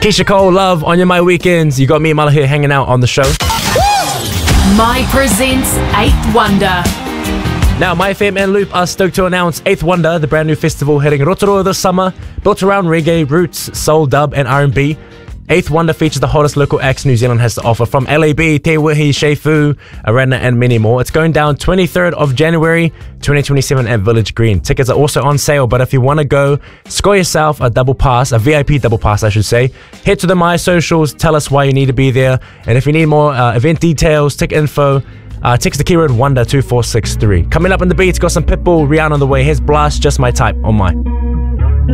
Keisha Cole, Love on your My Weekends. You got me, Mala, here hanging out on the show. My presents 8th Wonder. Now, My FM and Loop are stoked to announce 8th Wonder, the brand new festival hitting Rotorua this summer, built around reggae, roots, soul, dub and R&B. 8th Wonder features the hottest local acts New Zealand has to offer, from LAB, Te Wihi, Shefu, Arena and many more. It's going down 23rd of January 2027 at Village Green. Tickets are also on sale, but if you want to go, score yourself a double pass, a VIP double pass I should say. Head to the My Socials, tell us why you need to be there, and if you need more event details, ticket info, text the keyword WONDER 2463. Coming up in the beats, got some Pitbull, Rihanna on the way. Here's Blast, Just My Type on My.